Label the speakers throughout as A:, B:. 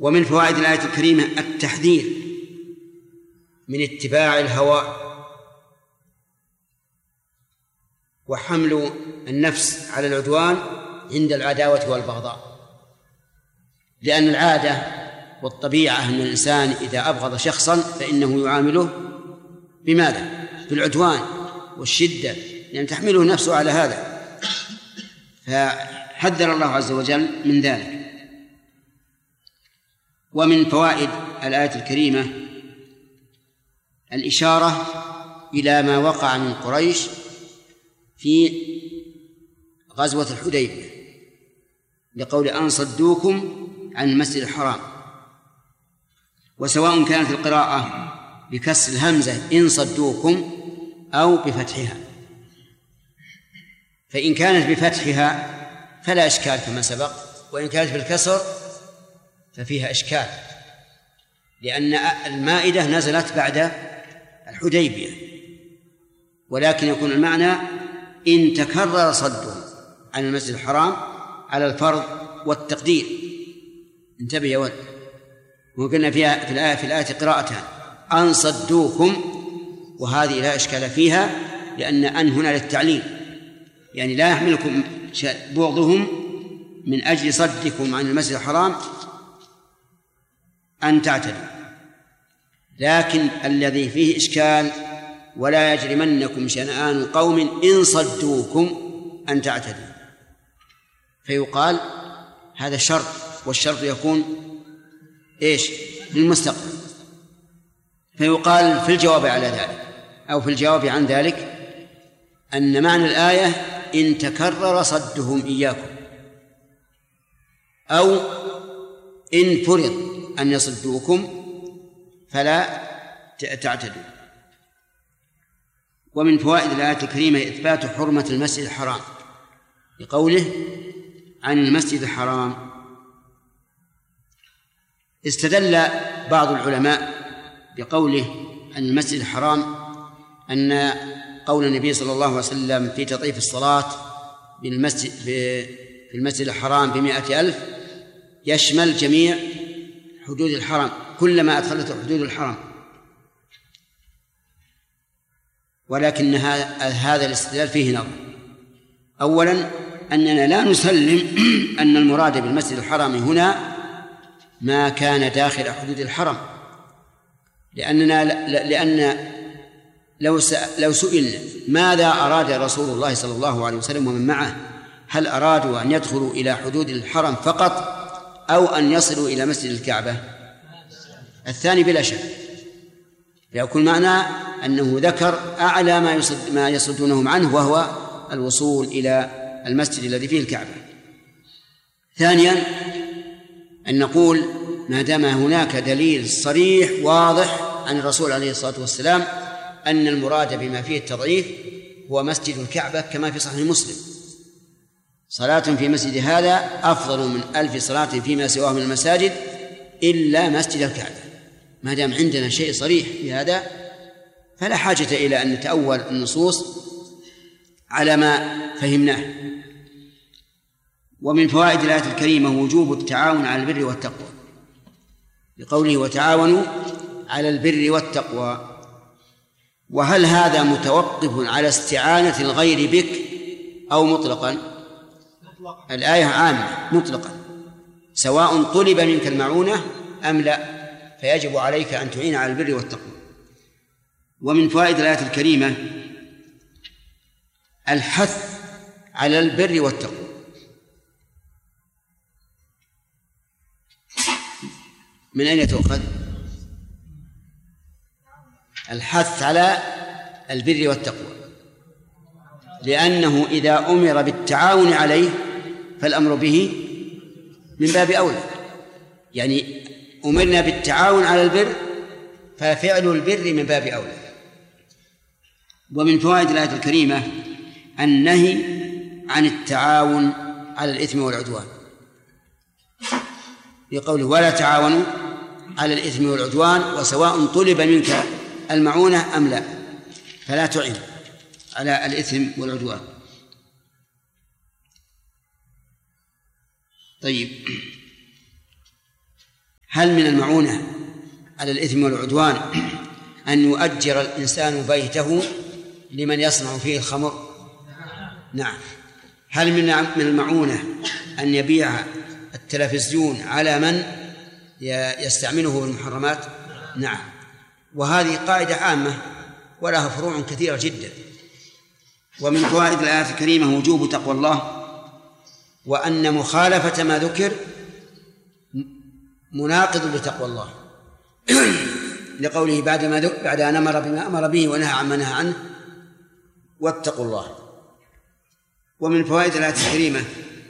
A: ومن فوائد الآية الكريمة التحذير من اتباع الهوى وحمل النفس على العدوان عند العداوة والبغضاء، لأن العادة والطبيعة أن الإنسان إذا أبغض شخصا فإنه يعامله بماذا؟ بالعدوان والشدة، لأن تحمله نفسه على هذا، فحذر الله عز وجل من ذلك. ومن فوائد الآية الكريمة الإشارة إلى ما وقع من قريش في غزوة الحديبية، لقول أن صدوكم عن المسجد الحرام، وسواء كانت القراءة بكسر الهمزة إن صدوكم أو بفتحها، فإن كانت بفتحها فلا إشكال كما سبق، وإن كانت بالكسر ففيها إشكال، لأن المائدة نزلت بعد الحديبية، ولكن يكون المعنى إن تكرر صدهم عن المسجد الحرام على الفرض والتقدير. انتبه يا ولد، وقلنا فيها في الآية قراءتان أن صدوكم، وهذه لا إشكال فيها، لأن أن هنا للتعليل، يعني لا يحملكم بغضهم من أجل صدكم عن المسجد الحرام أن تعتدوا، لكن الذي فيه إشكال ولا يجرمنكم شنآن قوم إن صدوكم أن تعتدوا، فيقال هذا شرط، والشرط يكون إيش؟ للمستقبل، فيقال في الجواب على ذلك أو في الجواب عن ذلك أن معنى الآية إن تكرر صدهم إياكم، أو إن فرض أن يصدوكم فلا تعتدوا. ومن فوائد الآية الكريمة إثبات حرمة المسجد الحرام، لقوله عن المسجد الحرام. استدل بعض العلماء بقوله عن المسجد الحرام أن قول النبي صلى الله عليه وسلم في تضعيف الصلاة في المسجد الحرام ب100,000 يشمل جميع حدود الحرم، كلما أدخلت حدود الحرم، ولكن هذا الاستدلال فيه نظر. أولا أننا لا نسلم أن المراد بالمسجد الحرام هنا ما كان داخل حدود الحرم، لأن لو سئلنا ماذا أراد رسول الله صلى الله عليه وسلم ومن معه، هل أرادوا أن يدخلوا إلى حدود الحرم فقط أو أن يصلوا إلى مسجد الكعبة؟ الثاني بلا شك، يكون معنى أنه ذكر أعلى ما يصدونهم عنه، وهو الوصول إلى المسجد الذي فيه الكعبة. ثانيا أن نقول ما دام هناك دليل صريح واضح عن الرسول عليه الصلاة والسلام أن المراد بما فيه التضعيف هو مسجد الكعبة، كما في صحيح مسلم: صلاة في مسجد هذا أفضل من 1000 صلاة فيما سواه من المساجد إلا مسجد الكعبة. ما دام عندنا شيء صريح في هذا فلا حاجة إلى أن نتأول النصوص على ما فهمناه. ومن فوائد الآية الكريمة وجوب التعاون على البر والتقوى، لقوله وتعاونوا على البر والتقوى. وهل هذا متوقف على استعانة الغير بك أو مطلقا؟ الآية عامة مطلقا، سواء طلب منك المعونة أم لا، فيجب عليك أن تعين على البر والتقوى. ومن فوائد الآية الكريمة الحث على البر والتقوى. من أين تؤخذ الحث على البر والتقوى؟ لأنه إذا أمر بالتعاون عليه فالأمر به من باب أولى، يعني أمرنا بالتعاون على البر ففعل البر من باب أولى. ومن فوائد الآية الكريمة النهي عن التعاون على الإثم والعدوان، بقوله ولا تعاونوا على الإثم والعدوان وسواء طلب منك المعونة أم لا، فلا تعين على الإثم والعدوان. طيب، هل من المعونة على الإثم والعدوان أن يؤجر الإنسان بيته لمن يصنع فيه الخمر؟ نعم. هل من المعونة أن يبيع التلفزيون على من يستعمله بالمحرمات؟ نعم. وهذه قاعدة عامة ولها فروع كثيرة جدا. ومن فوائد الآية الكريمة وجوب تقوى الله، وأن مخالفة ما ذكر مناقض لتقوى الله لقوله بعد أن أمر بما أمر به ونهى عما نهى عنه واتقوا الله. ومن فوائد الآية الكريمة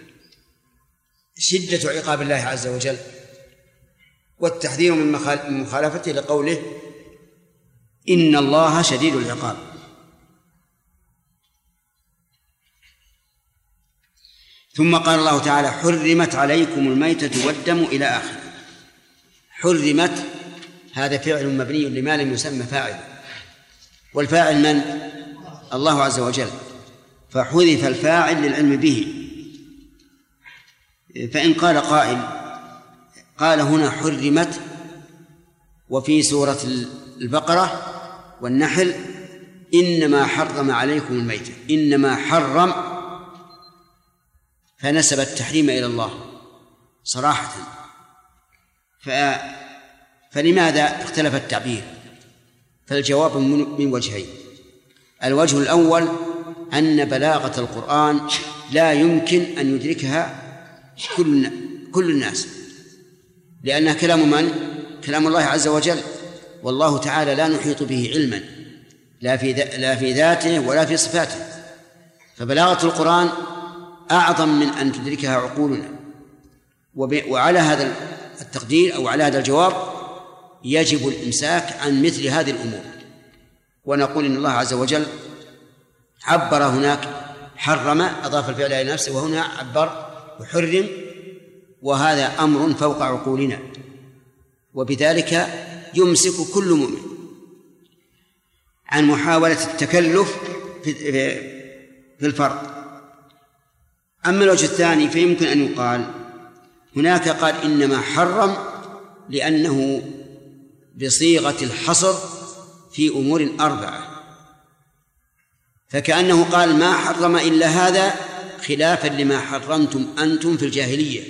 A: شدة عقاب الله عز وجل والتحذير من مخالفته لقوله إن الله شديد العقاب. ثم قال الله تعالى حرمت عليكم الميتة والدم إلى آخر. حرمت هذا فعل مبني لما لم يسمى فاعل، والفاعل من؟ الله عز وجل، فحذف الفاعل للعلم به. فإن قال قائل قال هنا حرمت وفي سورة البقرة والنحل إنما حرم عليكم الميتة، إنما حرم، فنسب التحريم إلى الله صراحة. فلماذا اختلف التعبير؟ فالجواب من وجهين. الوجه الأول أن بلاغة القرآن لا يمكن أن يدركها كل الناس، لأنها كلام من؟ كلام الله عز وجل، والله تعالى لا نحيط به علما لا في ذاته ولا في صفاته، فبلاغة القرآن أعظم من أن تدركها عقولنا. وعلى هذا التقدير أو على هذا الجواب يجب الإمساك عن مثل هذه الأمور، ونقول إن الله عز وجل عبر هناك حرم، أضاف الفعل إلى نفسه، وهنا عبر وحرم، وهذا أمر فوق عقولنا، وبذلك يمسك كل مؤمن عن محاولة التكلف في الفرق. أما الوجه الثاني فيمكن أن يقال هناك قال إنما حرم لأنه بصيغة الحصر في أمور 4، فكأنه قال ما حرم إلا هذا خلافا لما حرمتم أنتم في الجاهلية،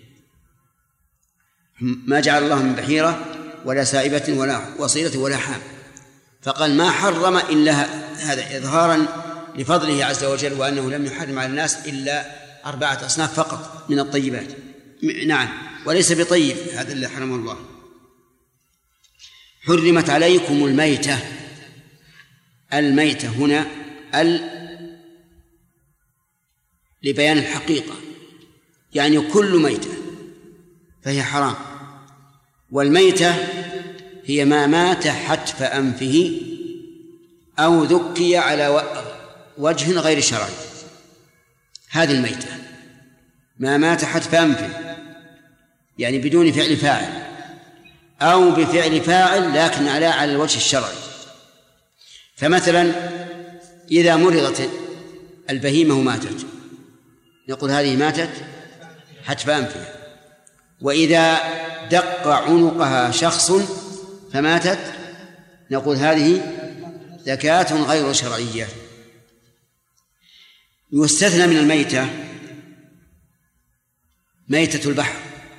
A: ما جعل الله من بحيرة ولا سائبة ولا وصيلة ولا حام، فقال ما حرم إلا هذا إظهارا لفضله عز وجل، وأنه لم يحرم على الناس إلا 4 أصناف فقط من الطيبات. نعم، وليس بطيب هذا اللي حرمه الله. حرمت عليكم الميتة. الميتة هنا لبيان الحقيقة، يعني كل ميتة فهي حرام. والميتة هي ما مات حتف أنفه أو ذكي على وجه غير شرعي، هذه الميتة ما مات حتف أنفه، يعني بدون فعل فاعل أو بفعل فاعل لكن على الوجه الشرعي. فمثلا إذا مرضت البهيمة ماتت نقول هذه ماتت حتف أنفها، وإذا دق عنقها شخص فماتت نقول هذه زكاة غير شرعية. يستثنى من الميتة ميتة البحر،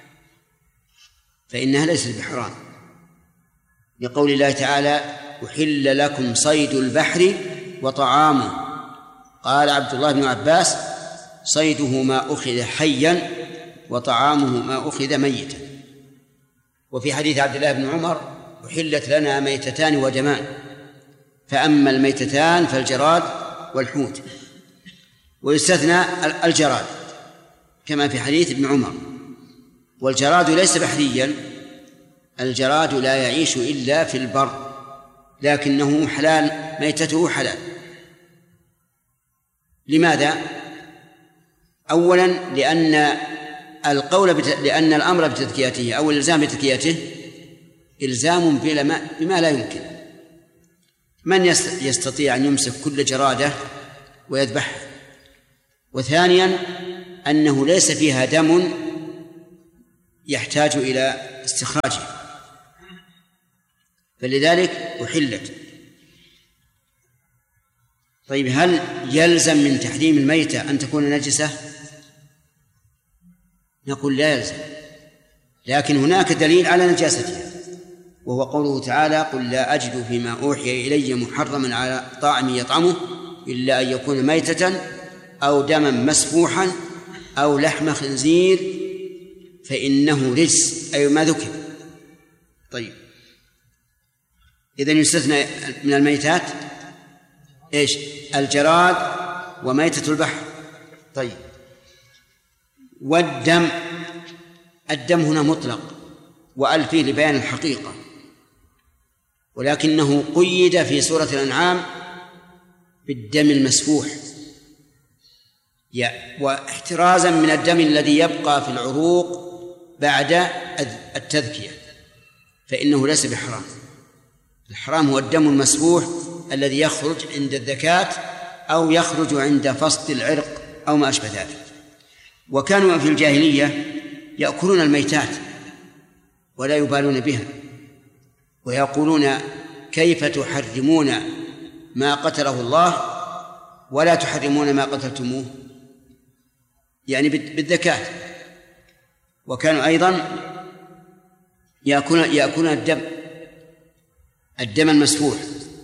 A: فإنها ليست بحرام، لقول الله تعالى أحل لكم صيد البحر وطعامه. قال عبد الله بن عباس صيده ما أخذ حيا وطعامه ما أخذ ميتا. وفي حديث عبد الله بن عمر أحلت لنا ميتتان ودمان، فأما الميتتان فالجراد والحوت. ويستثنى الجراد كما في حديث ابن عمر، والجراد ليس بحريا، الجراد لا يعيش إلا في البر لكنه حلال، ميتته حلال. لماذا؟ أولا لأن الأمر بتذكيته أو الإلزام بتذكيته إلزام بما لا يمكن. من يستطيع أن يمسك كل جرادة ويذبحها؟ وثانيا أنه ليس فيها دم يحتاج إلى استخراجه، فلذلك أحلت. طيب هل يلزم من تحريم الميتة أن تكون نجسة؟ نقول لا يلزم، لكن هناك دليل على نجاستها، وهو قوله تعالى: قل لا أجد فيما أوحي إلي محرما على طاعم يطعمه إلا أن يكون ميتة أو دما مسفوحا أو لحم خنزير فإنه رجس، أي ما ذكر. طيب إذن يستثنى من الميتات إيش؟ الجراد وميتة البحر. طيب والدم، الدم هنا مطلق وأل فيه لبيان الحقيقة، ولكنه قيد في سورة الأنعام بالدم المسفوح، واحترازا من الدم الذي يبقى في العروق بعد التذكية، فإنه ليس بحرام. الحرام هو الدم المسفوح الذي يخرج عند الذكاة أو يخرج عند فصل العرق أو ما أشبه ذلك. وكانوا في الجاهلية يأكلون الميتات ولا يبالون بها، ويقولون: كيف تحرمون ما قتله الله ولا تحرمون ما قتلتموه؟ يعني بالذكاة. وكانوا أيضا يأكلون الدم المسفوح،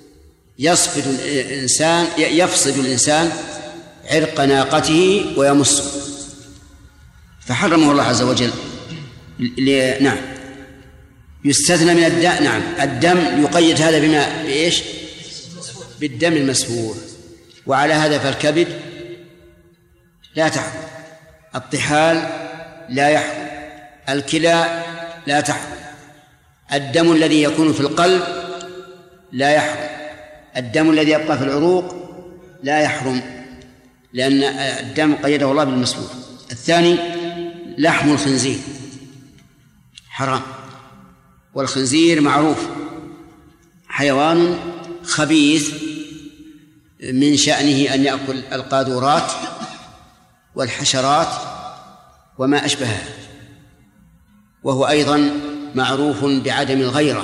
A: يفصد الإنسان عرق ناقته ويمصه، فحرمه الله عز وجل. نعم، يستثنى من الدم. نعم، الدم يقيد هذا بإيش؟ بالدم المسفوح. وعلى هذا فالكبد لا تحرم، الطحال لا يحرم، الكلى لا تحرم، الدم الذي يكون في القلب لا يحرم، الدم الذي يبقى في العروق لا يحرم، لأن الدم قيده الله بالمسفوح. الثاني لحم الخنزير حرام، والخنزير معروف حيوان خبيث من شأنه أن يأكل القاذورات والحشرات وما أشبهها، وهو أيضا معروف بعدم الغيرة،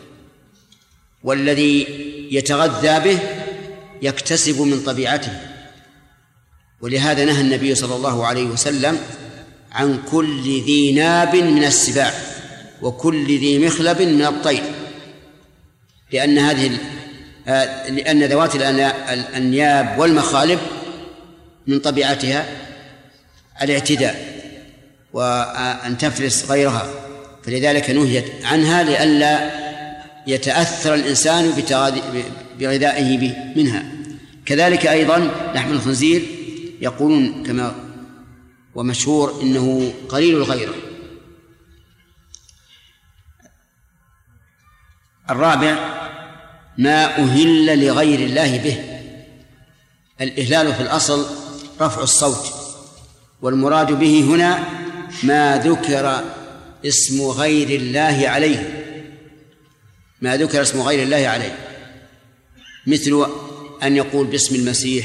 A: والذي يتغذى به يكتسب من طبيعته. ولهذا نهى النبي صلى الله عليه وسلم عن كل ذي ناب من السباع وكل ذي مخلب من الطير، لأن ذوات الأنياب والمخالب من طبيعتها الاعتداء وأن تفرس غيرها، فلذلك نهيت عنها لئلا يتأثر الإنسان بغذائه منها. كذلك أيضا لحم الخنزير يقولون كما ومشهور إنه قليل الغيرة. الرابع ما أهل لغير الله به. الإهلال في الأصل رفع الصوت، والمراد به هنا ما ذكر اسم غير الله عليه، ما ذكر اسم غير الله عليه، مثل أن يقول باسم المسيح،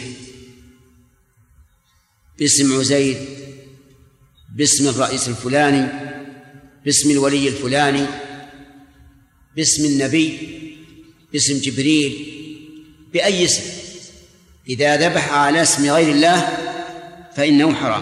A: باسم عزير، باسم الرئيس الفلاني، باسم الولي الفلاني، باسم النبي، باسم جبريل، بأي اسم. إذا ذبح على اسم غير الله فإنه حرام.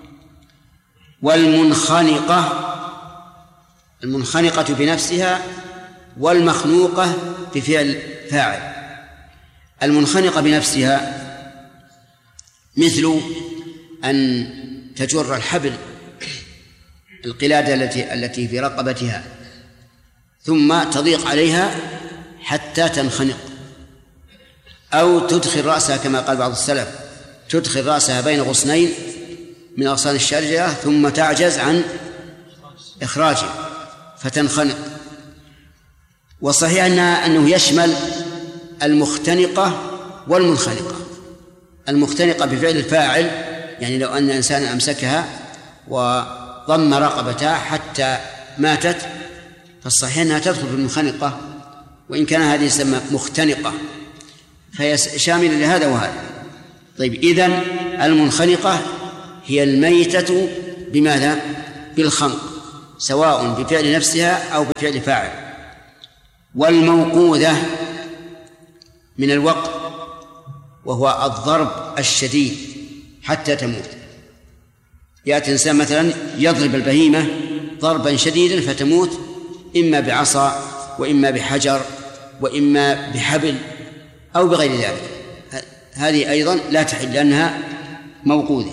A: المنخنقة بنفسها والمخنوقة بفعل فاعل. المنخنقة بنفسها مثل أن تجر الحبل، القلادة التي في رقبتها، ثم تضيق عليها حتى تنخنق، أو تدخل رأسها كما قال بعض السلف، تدخل رأسها بين غصنين من أغصان الشجرة ثم تعجز عن إخراجه فتنخنق. وصحيح أنه يشمل المختنقة والمنخنقة. المختنقة بفعل الفاعل، يعني لو أن إنسان أمسكها وضم رقبتها حتى ماتت فالصحيح أنها تدخل في المنخنقة، وإن كان هذه يسمى مختنقة فهي شاملة لهذا وهذا. طيب، إذن المنخنقة هي الميتة بماذا؟ بالخنق، سواء بفعل نفسها أو بفعل فاعل. والموقوذة من الوقت، وهو الضرب الشديد حتى تموت. يأتي إنسان مثلا يضرب البهيمة ضربا شديدا فتموت، إما بعصا وإما بحجر وإما بحبل أو بغير ذلك، هذه أيضا لا تحل لأنها موقوذة.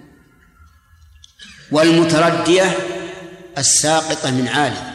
A: والمتردية الساقطة من عالي،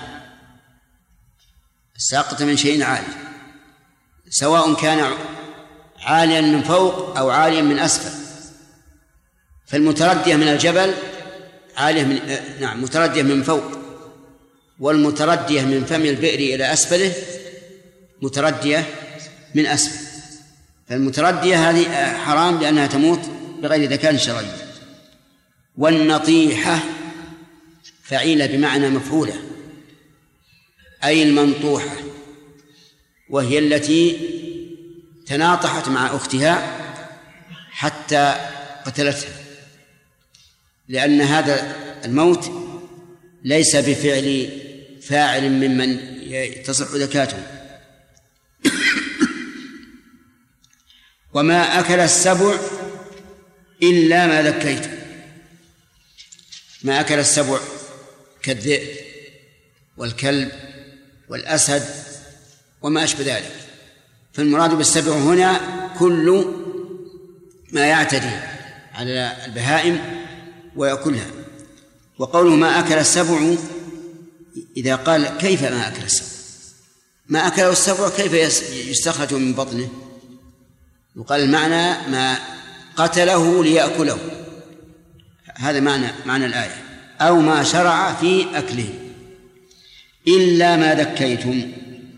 A: الساقطة من شيء عالي، سواء كان عاليا من فوق أو عاليا من أسفل. فالمتردية من الجبل عالية متردية من فوق، والمتردية من فم البئر إلى أسفله متردية من أسفل. فالمتردية هذه حرام لأنها تموت بغير ذكاء شرعي. والنطيحة فعيلة بمعنى مفعولة، أي المنطوحة، وهي التي تناطحت مع أختها حتى قتلتها، لأن هذا الموت ليس بفعل فاعل ممن تصح ذكاته. وما أكل السبع إلا ما ذكيت، ما أكل السبع كالذئب والكلب والأسد وما أشبه ذلك. فالمراد بالسبع هنا كل ما يعتدي على البهائم ويأكلها. وقوله ما أكل السبع، إذا قال كيف ما أكل السبع، ما أكله السبع كيف يستخرج من بطنه؟ يقال المعنى ما قتله ليأكله، هذا معنى الآية، أو ما شرع في أكله. إلا ما ذكيتم.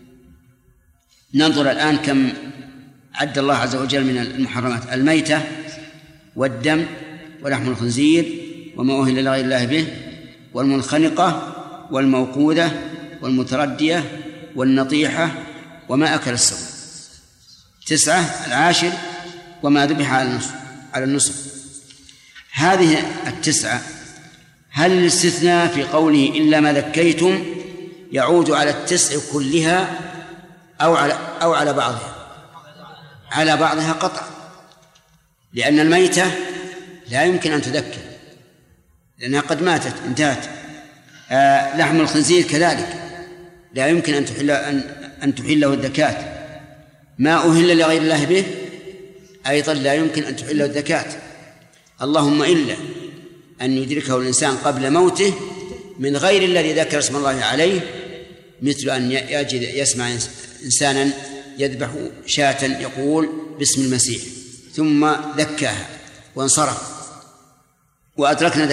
A: ننظر الآن كم عد الله عز وجل من المحرمات: الميتة والدم ولحم الخنزير وما أهل لغير الله به والمنخنقة والموقوذة والمتردية والنطيحة وما أكل السبع. 9. العاشر وما ذبح على النصب. هذه 9 هل الاستثناء في قوله إلا ما ذكيتم يعود على 9 كلها أو على بعضها؟ على بعضها قطعا، لأن الميتة لا يمكن أن تذكر لأنها قد ماتت انتهت. لحم الخنزير كذلك لا يمكن أن تحله الذكاة. ما أهل لغير الله به أيضا لا يمكن أن تحله الذكاة، اللهم إلا أن يدركه الإنسان قبل موته من غير الذي ذكر اسم الله عليه، مثل أن يسمع إنسانا يذبح شاة يقول باسم المسيح ثم ذكاها وانصرف وأدركنا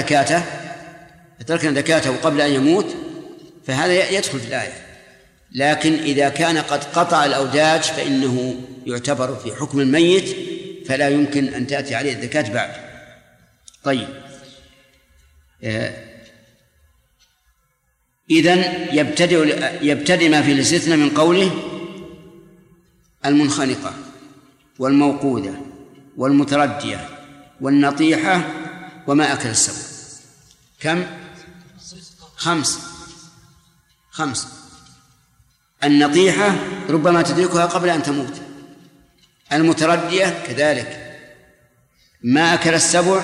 A: ذكاته قبل أن يموت، فهذا يدخل في الآية. لكن إذا كان قد قطع الأوداج فإنه يعتبر في حكم الميت، فلا يمكن أن تأتي عليه الذكاة بعد. طيب، إذن يبتدئ ما في الاستثناء من قوله المنخنقة والموقوذة والمتردية والنطيحة وما أكل السبع. كم؟ 5. النطيحة ربما تدركها قبل أن تموت، المتردية كذلك، ما أكل السبع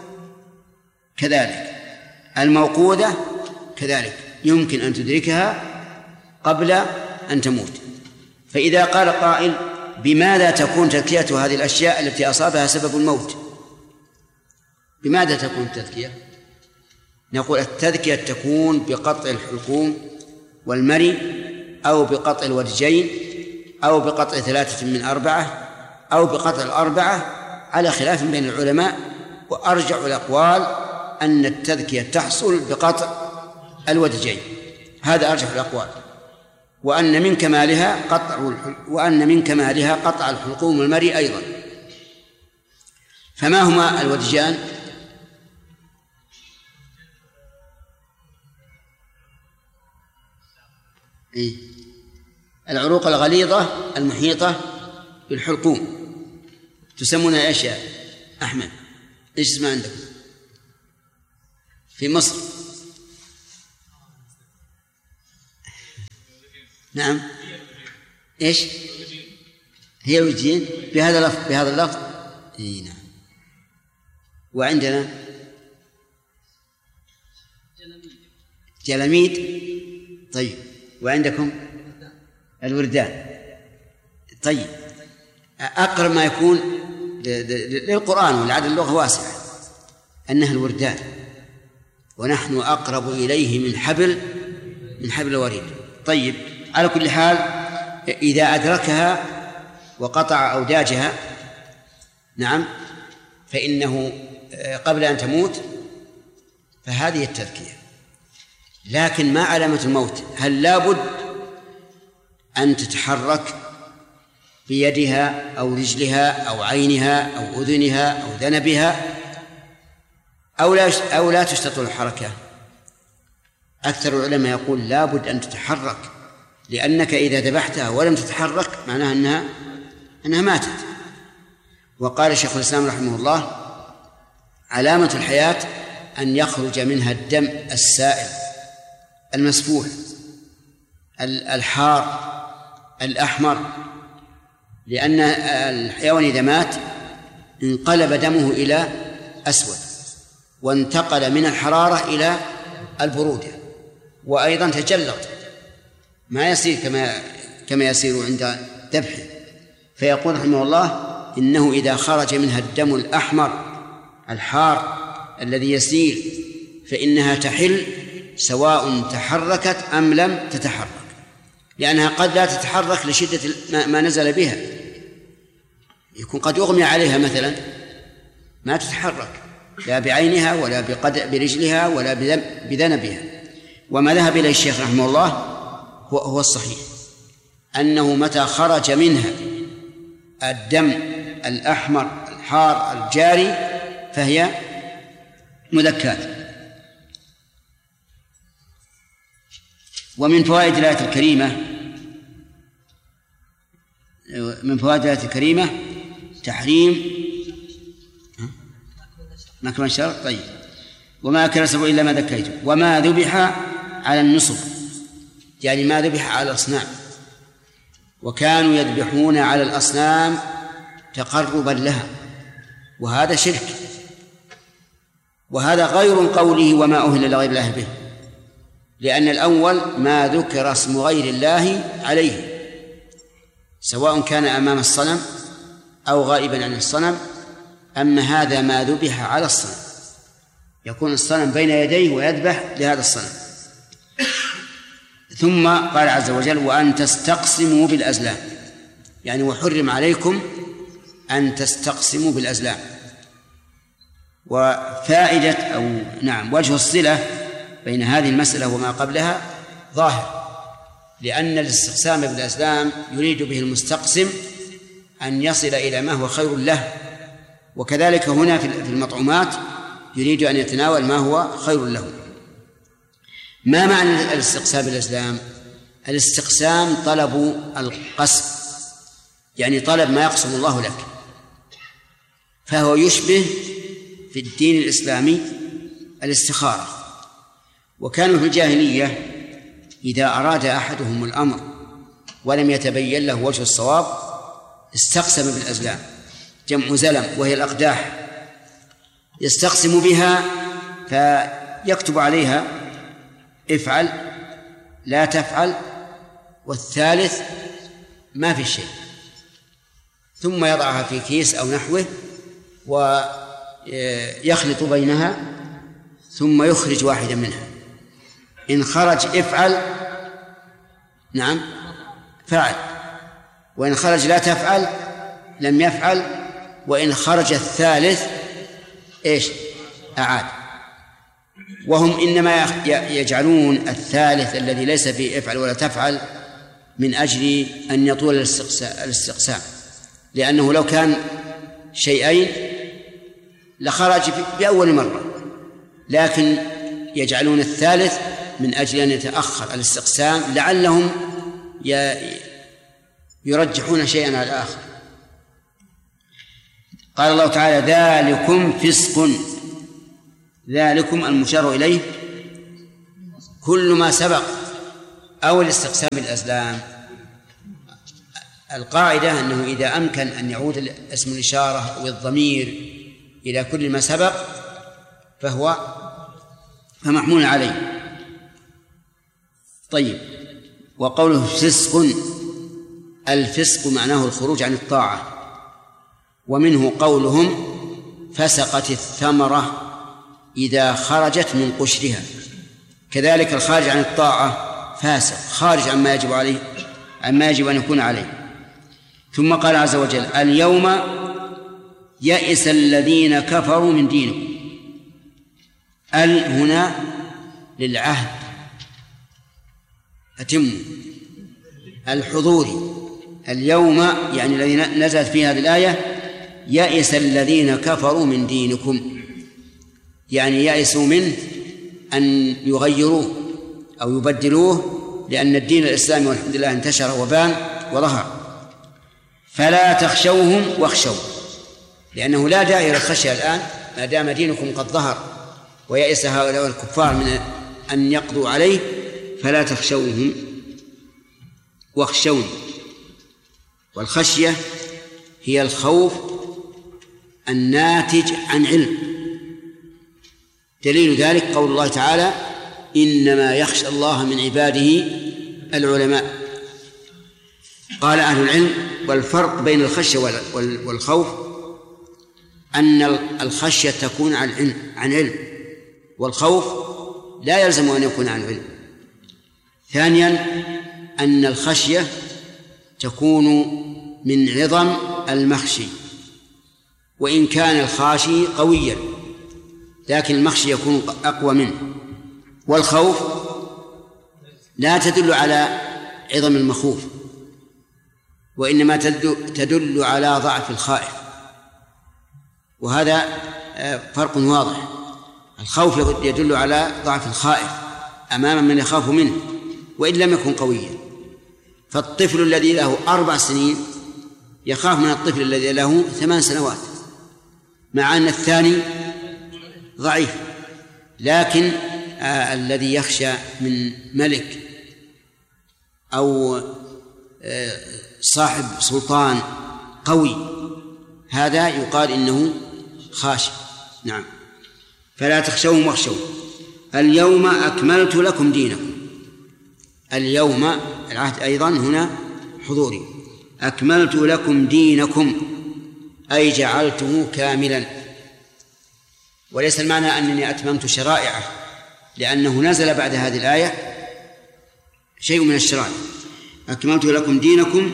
A: كذلك، الموقوذة كذلك يمكن أن تدركها قبل أن تموت. فإذا قال قائل بماذا تكون تذكية هذه الأشياء التي أصابها سبب الموت؟ بماذا تكون التذكية؟ نقول التذكية تكون بقطع الحلقوم والمري، أو بقطع الودجين، أو بقطع 3 من 4، أو بقطع 4 على خلاف بين العلماء. وأرجع الأقوال أن التذكية تحصل بقطع الودجين، هذا أرجح الأقوال، وأن من كمالها قطع الحلقوم والمري أيضا. فما هما الودجان؟ العروق الغليظة المحيطة بالحلقوم تسمونها إيش يا أحمد؟ إيش اسمها عندكم في مصر؟ نعم. إيش هي وجين بهذا اللفظ نعم. وعندنا جلميد. طيب وعندكم الوردان. طيب أقرب ما يكون للقرآن ولعد اللغة واسعة أنها الوردان، ونحن أقرب إليه من حبل الوريد. طيب على كل حال إذا أدركها وقطع أوداجها نعم فإنه قبل أن تموت فهذه التذكية. لكن ما علامة الموت؟ هل لابد أن تتحرك بيدها أو رجلها أو عينها أو أذنها أو ذنبها أو لا تشترط الحركة؟ أكثر العلماء يقول لابد أن تتحرك، لأنك إذا ذبحتها ولم تتحرك معناها أنها ماتت. وقال شيخ الإسلام رحمه الله علامة الحياة أن يخرج منها الدم السائل المسفوح الحار الأحمر، لأن الحيوان إذا مات انقلب دمه إلى أسود وانتقل من الحرارة إلى البرودة، وأيضا تجلط ما يصير كما يصير عند ذبحه. فيقول رحمه الله إنه إذا خرج منها الدم الأحمر الحار الذي يسيل فإنها تحل سواء تحركت أم لم تتحرك، لأنها قد لا تتحرك لشدة ما نزل بها، يكون قد يغمي عليها مثلا ما تتحرك لا بعينها ولا برجلها ولا بذنبها. وما ذهب إليه الشيخ رحمه الله هو الصحيح، أنه متى خرج منها الدم الأحمر الحار الجاري فهي مذكاة. ومن فوائد الآية الكريمة تحريم مكمن الشر. طيب وما أكل السبع إلا ما ذكيتم وما ذبح على النصب، يعني ما ذبح على الأصنام، وكانوا يذبحون على الأصنام تقربا لها، وهذا شرك، وهذا غير قوله وما أهل لغير الله به، لأن الأول ما ذكر اسم غير الله عليه سواء كان أمام الصنم أو غائبا عن الصنم. أما هذا ما ذبح على الصنم، يكون الصنم بين يديه ويذبح لهذا الصنم. ثم قال عز وجل وأن تستقسموا بالأزلام، يعني وحرم عليكم أن تستقسموا بالأزلام. وفائدة أو نعم وجه الصلة بين هذه المسألة وما قبلها ظاهر، لأن الاستقسام بالأزلام يريد به المستقسم أن يصل إلى ما هو خير له، وكذلك هنا في المطعومات يريد أن يتناول ما هو خير له. ما معنى الاستقسام بالأزلام؟ الاستقسام طلب القسم، يعني طلب ما يقسم الله لك، فهو يشبه في الدين الإسلامي الاستخارة. وكانوا في الجاهلية إذا أراد أحدهم الأمر ولم يتبين له وجه الصواب استقسم بالأزلام، جمع زلم وهي الأقداح، يستقسم بها فيكتب عليها افعل لا تفعل والثالث ما في شيء، ثم يضعها في كيس أو نحوه ويخلط بينها ثم يخرج واحدا منها، إن خرج افعل نعم فعل، وإن خرج لا تفعل لم يفعل، وإن خرج الثالث إيش أعاد. وهم إنما يجعلون الثالث الذي ليس فيه افعل ولا تفعل من أجل أن يطول الاستقسام، لأنه لو كان شيئين لخرج بأول مرة، لكن يجعلون الثالث من أجل أن يتأخر الاستقسام لعلهم يرجحون شيئا على الآخر. قال الله تعالى ذلكم فسق، ذلكم المشار إليه كل ما سبق أو الاستقسام بالأزلام. القاعدة أنه إذا أمكن أن يعود اسم الإشارة والضمير إلى كل ما سبق فمحمول عليه. طيب، وقوله فسق، الفسق معناه الخروج عن الطاعة، ومنه قولهم فسقت الثمرة إذا خرجت من قشرها، كذلك الخارج عن الطاعة فاسق، خارج عما يجب عليه، عما يجب أن يكون عليه. ثم قال عز وجل اليوم يئس الذين كفروا من دينكم. هنا للعهد أتم الحضوري. اليوم يعني الذي نزلت في هذه الآية يئس الذين كفروا من دينكم، يعني يئسوا منه أن يغيروه أو يبدلوه، لأن الدين الإسلامي والحمد لله انتشر وبان وظهر. فلا تخشوهم واخشوا، لأنه لا داعي للخشية الآن ما دام دينكم قد ظهر ويئس هؤلاء الكفار من أن يقضوا عليه. فلا تخشوهم واخشوني. والخشية هي الخوف الناتج عن علم. دليل ذلك قول الله تعالى إنما يخشى الله من عباده العلماء. قال أهل العلم والفرق بين الخشية والخوف أن الخشية تكون عن علم، والخوف لا يلزم أن يكون عن علم. ثانيا أن الخشية تكون من عظم المخشي، وإن كان الخاشي قويا لكن المخشي يكون أقوى منه. والخوف لا تدل على عظم المخوف، وإنما تدل على ضعف الخائف، وهذا فرق واضح. الخوف يدل على ضعف الخائف أمام من يخاف منه وإن لم يكن قويا. فالطفل الذي له 4 سنين يخاف من الطفل الذي له 8 سنوات، مع أن الثاني ضعيف. لكن الذي يخشى من ملك أو صاحب سلطان قوي هذا يقال إنه خاشع. نعم. فلا تخشوهم واخشون. اليوم أكملت لكم دينكم. اليوم العهد أيضا هنا حضوري. أكملت لكم دينكم أي جعلته كاملا، وليس المعنى أنني أتممت شرائعه، لأنه نزل بعد هذه الآية شيء من الشرائع. أكملت لكم دينكم،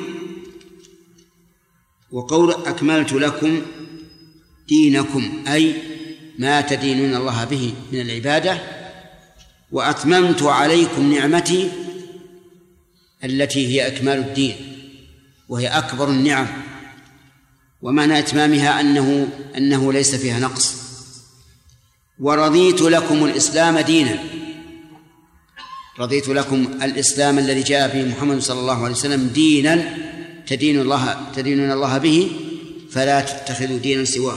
A: وقول أكملت لكم دينكم أي ما تدينون الله به من العبادة، وأتممت عليكم نعمتي التي هي أكمال الدين وهي أكبر النعم. ومعنى إتمامها أنه ليس فيها نقص. ورضيت لكم الإسلام دينا. رضيت لكم الإسلام الذي جاء به محمد صلى الله عليه وسلم دينا تدينون الله به، فلا تتخذوا دينا سواه.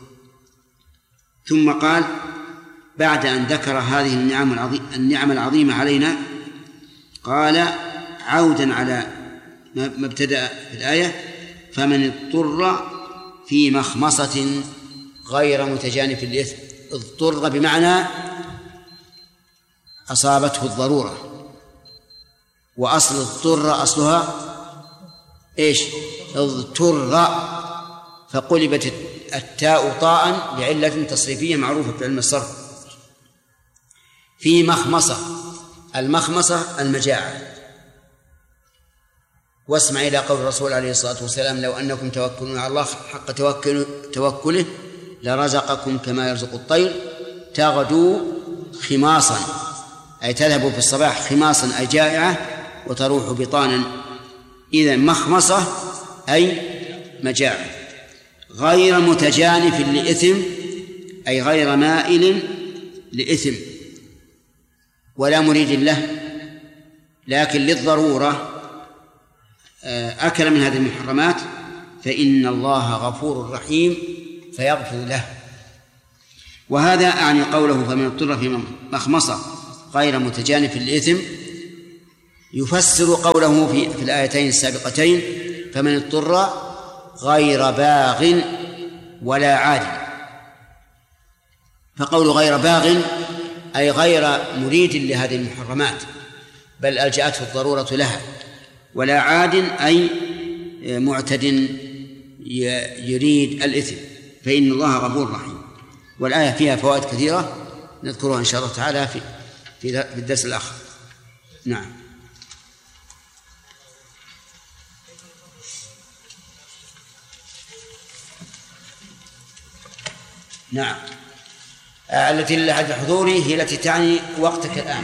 A: ثم قال بعد أن ذكر هذه النعم العظيمة علينا، قال عودا على ما ابتدأ في الآية: فمن اضطر في مخمصة غير متجانف للإثم. اضطر بمعنى أصابته الضرورة، وأصل اضطر أصلها إيش؟ اضطر، فقلبت التاء طاء لعلة تصريفية معروفة في علم الصرف. في مخمصة، المخمصة المجاعة. واسمع إلى قول الرسول عليه الصلاة والسلام: لو أنكم توكلون على الله حق توكله لرزقكم كما يرزق الطير تغدو خماصا، أي تذهب في الصباح خماصا أي جائعة وتروح بطانا. إذن مخمصة أي مجاعة. غير متجانف لإثم أي غير مائل لإثم ولا مريد له، لكن للضرورة أكل من هذه المحرمات، فإن الله غفور رحيم فيغفر له. وهذا أعني قوله: فمن اضطر في مخمصة غير متجانف للإثم، يفسر قوله في الآيتين السابقتين فمن اضطر غير باغ ولا عاد. فقول غير باغ أي غير مريد لهذه المحرمات بل ألجأته الضرورة لها، ولا عاد أي معتد يريد الإثم، فإن الله غفور رحيم. والآية فيها فوائد كثيرة نذكرها إن شاء الله تعالى في الدرس الآخر. نعم. نعم. التي للعهد الحضوري هي التي تعني وقتك الآن.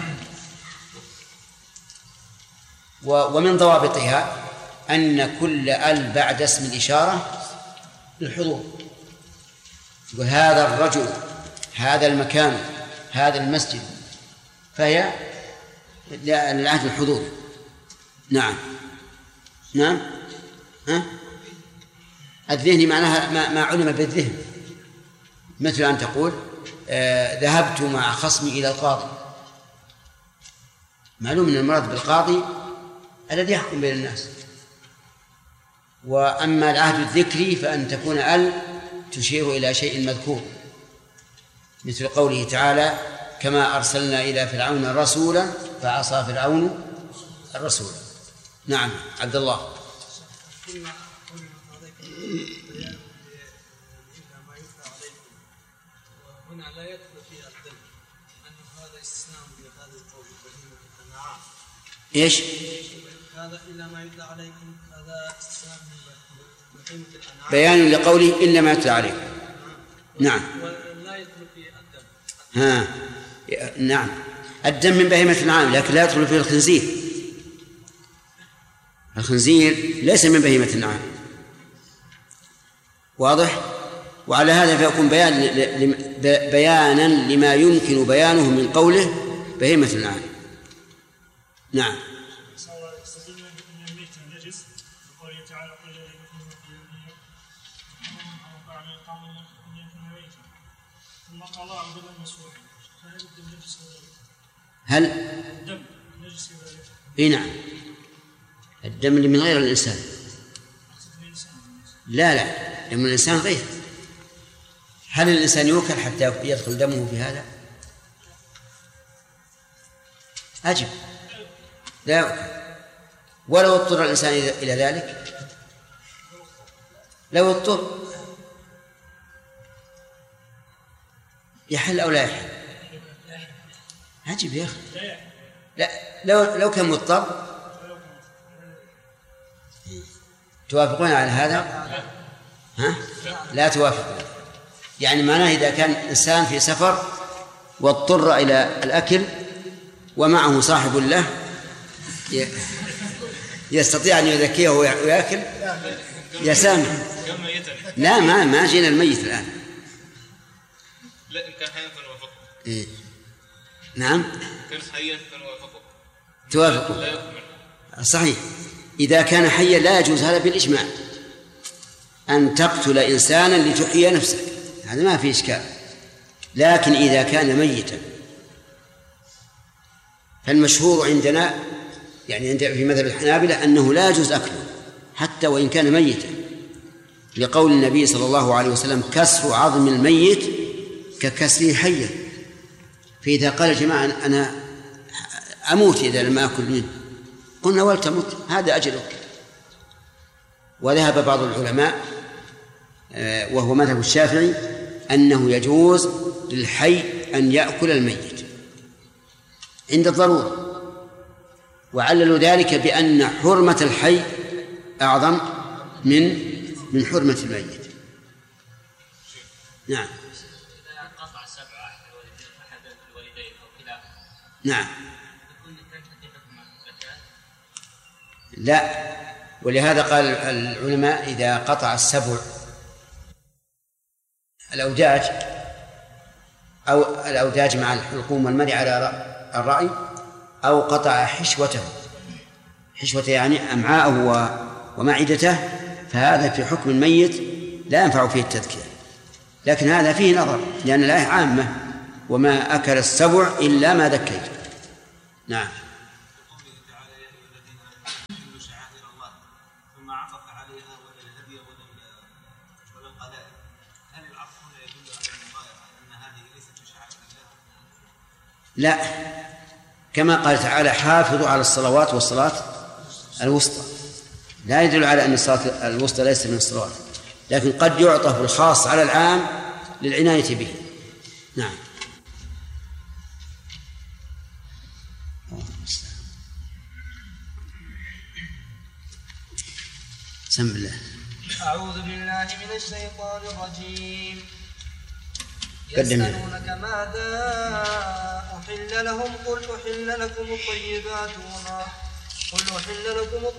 A: ومن ضوابطها أن كل ال بعد اسم الإشارة للحضور، وهذا الرجل، هذا المكان، هذا المسجد، فهي للعهد الحضوري. نعم. نعم. الذهني معناها ما علم بالذهن، مثل أن تقول ذهبت مع خصمي إلى القاضي. معلوم أن المراد بالقاضي الذي يحكم بين الناس. وأما العهد الذكري فأن تكون تشير إلى شيء مذكور، مثل قوله تعالى كما أرسلنا إلى فرعون رسولا فعصى فرعون الرسول. نعم. عبد الله.
B: هنا لا يدخل فيها الدم، أنه هذا استثناء بهذا القول بهيمة الأنعام.
A: إيش؟
B: هذا إلا ما يتلى عليكم، هذا استثناء بهيمة الأنعام،
A: بيان لقوله إلا ما يتلى عليكم. نعم.
B: ولا يدخل فيه الدم.
A: نعم. الدم من بهيمة الأنعام، لكن لا يدخل فيه الخنزير. الخنزير ليس من بهيمة الأنعام. واضح؟ وعلى هذا فيكون بيانا لما يمكن بيانه من قوله بهيمة الأنعام. نعم. هل
B: الدم نجس؟
A: نعم. الدم اللي من غير الإنسان. لا دم الإنسان غير. هل الإنسان يوكل حتى يدخل دمه في هذا؟ أجب لا يوكل. ولو اضطر الإنسان إلى ذلك، لو اضطر يحل أو لا يحل؟ أجب يا أخي. لا لو كان مضطر. توافقون على هذا؟ لا توافقون. يعني معناه إذا كان إنسان في سفر واضطر إلى الأكل ومعه صاحب له يستطيع أن يذكيه ويأكل، يا سامي. لا ما جينا الميت الآن.
C: لا إن كان حيا فنوافقه.
A: نعم.
C: كان حيا فنوافقه.
A: توافقوا. صحيح. إذا كان حيا لا يجوز هذا بالإجماع، أن تقتل إنسانا لتحيي نفسك، هذا ما في إشكال. لكن إذا كان ميتا فالمشهور عندنا يعني في مذهب الحنابلة أنه لا يجوز أكله حتى وإن كان ميتا، لقول النبي صلى الله عليه وسلم كسر عظم الميت ككسره حيا. فإذا قال جماعة أنا أموت إذا لم أكل منه، قلنا ولتمت، هذا أجلك. وذهب بعض العلماء وهو مذهب الشافعي أنه يجوز للحي أن يأكل الميت عند الضرورة، وعللوا ذلك بأن حرمة الحي أعظم من حرمة الميت. نعم.
D: قطع سبع أحد الوالدين أو كلاهما.
A: نعم. لا، ولهذا قال العلماء إذا قطع السبع الأوداج أو الأوداج مع الحلقوم والمرء على الرأي، أو قطع حشوته يعني أمعاءه ومعدته، فهذا في حكم الميت لا ينفع فيه التذكير. لكن هذا فيه نظر لأن الآية عامة وما أكل السبع إلا ما ذكيت. نعم.
B: لما عطف عليها ولا الهدي ولا القلائد، هل العطف هنا يدل على المغايرة أن هذه ليست بشعائر الله؟
A: لا، كما قال تعالى حافظوا على الصلوات والصلاة الوسطى، لا يدل على أن الصلاة الوسطى ليست من الصلوات، لكن قد يعطف الخاص على العام للعناية به. نعم. بسم الله.
E: أعوذ بالله من الشيطان الرجيم.
A: قدمنا.
E: يسألونك ماذا أحل لهم قل أحل لكم الطيبات